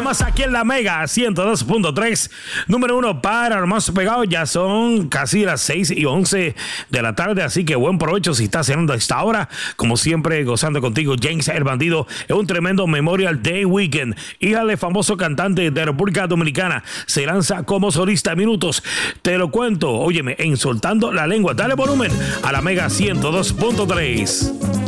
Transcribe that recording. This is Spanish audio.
más aquí en la Mega 102.3. Número 1 para los más pegados. Ya son casi las 6:11 de la tarde, así que buen provecho si estás cenando a esta hora. Como siempre, gozando contigo, James el Bandido, es un tremendo Memorial Day Weekend. Hija del famoso cantante de República Dominicana se lanza como solista. Minutos, te lo cuento, óyeme, en Soltando la Lengua. Dale volumen a la Mega 102.3.